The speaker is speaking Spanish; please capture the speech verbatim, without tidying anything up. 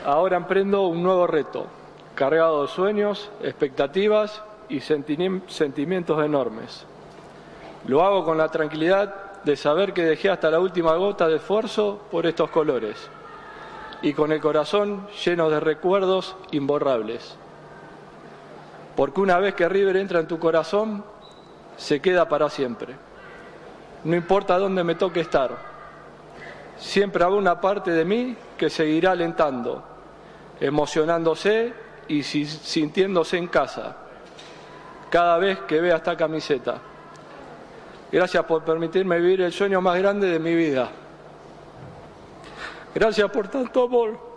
ahora emprendo un nuevo reto, cargado de sueños, expectativas y sentimientos enormes. Lo hago con la tranquilidad de saber que dejé hasta la última gota de esfuerzo por estos colores y con el corazón lleno de recuerdos imborrables. Porque una vez que River entra en tu corazón, se queda para siempre. No importa dónde me toque estar, siempre habrá una parte de mí que seguirá alentando, emocionándose y sintiéndose en casa cada vez que vea esta camiseta. Gracias por permitirme vivir el sueño más grande de mi vida. Gracias por tanto amor.